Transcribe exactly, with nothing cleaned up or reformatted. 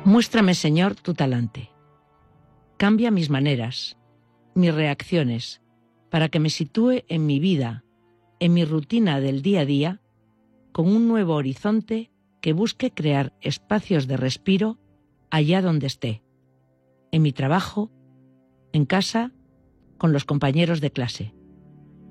Muéstrame, Señor, tu talante. Cambia mis maneras, mis reacciones, para que me sitúe en mi vida, en mi rutina del día a día, con un nuevo horizonte que busque crear espacios de respiro allá donde esté, en mi trabajo, en casa, con los compañeros de clase.